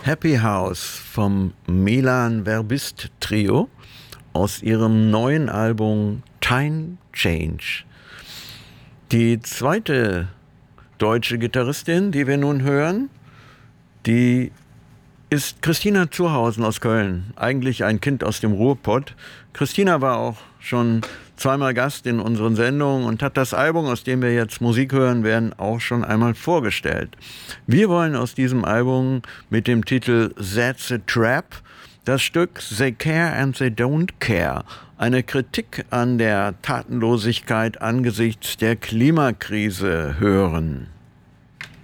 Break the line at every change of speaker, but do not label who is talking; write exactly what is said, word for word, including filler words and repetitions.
Happy House vom Milan Verbist Trio aus ihrem neuen Album Time Change. Die zweite deutsche Gitarristin, die wir nun hören, die ist Christina Zurhausen aus Köln, eigentlich ein Kind aus dem Ruhrpott. Christina war auch schon zweimal Gast in unseren Sendungen und hat das Album, aus dem wir jetzt Musik hören werden, auch schon einmal vorgestellt. Wir wollen aus diesem Album mit dem Titel That's a Trap das Stück They Care and They Don't Care, eine Kritik an der Tatenlosigkeit angesichts der Klimakrise, hören.